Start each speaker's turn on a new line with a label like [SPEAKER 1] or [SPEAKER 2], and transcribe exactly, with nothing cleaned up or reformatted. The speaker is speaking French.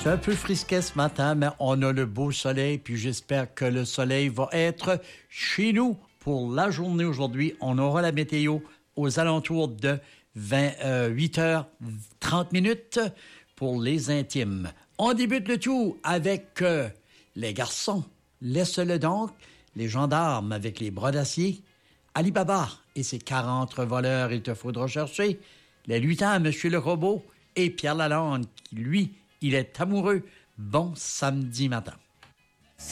[SPEAKER 1] C'est un peu frisquet ce matin, mais on a le beau soleil, puis j'espère que le soleil va être chez nous pour la journée aujourd'hui. On aura la météo aux alentours de vingt, euh, huit heures trente minutes pour les intimes. On débute le tout avec euh, les garçons. Laisse-le donc, les gendarmes avec les bras d'acier, Ali Baba et ses quarante voleurs, il te faudra chercher, les lutins, Monsieur le Robot et Pierre Lalonde, qui, lui, il est amoureux. Bon samedi matin.